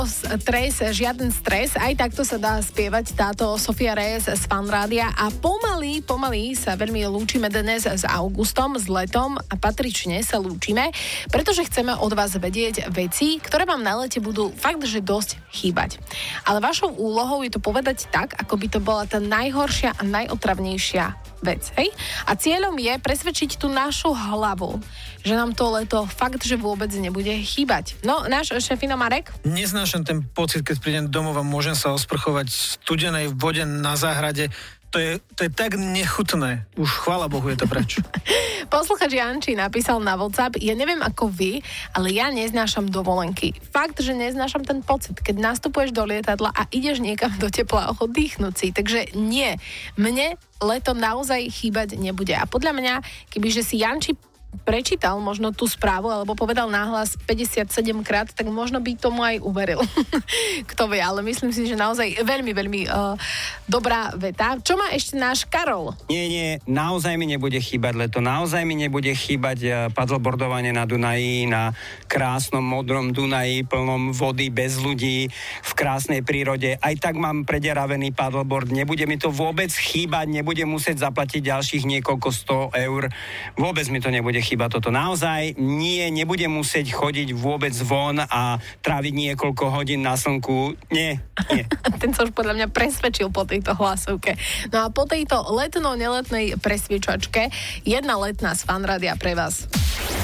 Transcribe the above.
Stres, žiaden stres, aj takto sa dá spievať táto Sofia Reyes z Fanrádia a pomaly sa veľmi lúčime dnes s Augustom, s letom a patrične sa lúčime, pretože chceme od vás vedieť veci, ktoré vám na lete budú fakt, že dosť chýbať. Ale vašou úlohou je to povedať tak, ako by to bola tá najhoršia a najotravnejšia vec, hej? A cieľom je presvedčiť tú našu hlavu, že nám to leto fakt, že vôbec nebude chýbať. No, náš šéfino Marek? Neznášam ten pocit, keď prídem domov a môžem sa osprchovať v studenej vode na záhrade. To je tak nechutné. Už chvála Bohu je to preč. Posluchač Janči napísal na WhatsApp, ja neviem ako vy, ale ja neznášam dovolenky. Fakt, že neznášam ten pocit, keď nastupuješ do lietadla a ideš niekam do tepla oddychnúť si. Takže nie, mne leto naozaj chýbať nebude. A podľa mňa, kebyže si Janči prečítal možno tú správu alebo povedal nahlas 57 krát, tak možno by tomu aj uveril. Kto vie, ale myslím si, že naozaj veľmi dobrá veta. Čo má ešte náš Karol? Nie, naozaj mi nebude chýbať leto, naozaj mi nebude chýbať paddleboardovanie na Dunaji, na krásnom modrom Dunaji, plnom vody, bez ľudí, v krásnej prírode. Aj tak mám prederavený paddleboard, nebude mi to vôbec chýbať, nebudem musieť zaplatiť ďalších niekoľko 100 eur. Vôbec mi to nebude chýbať toto. Naozaj nebudem musieť chodiť vôbec von a tráviť niekoľko hodín na slnku. Nie. Ten sa už podľa mňa presvedčil po tejto hlasovke. No a po tejto letno-neletnej presviečačke jedna letná z Fanrádia pre vás.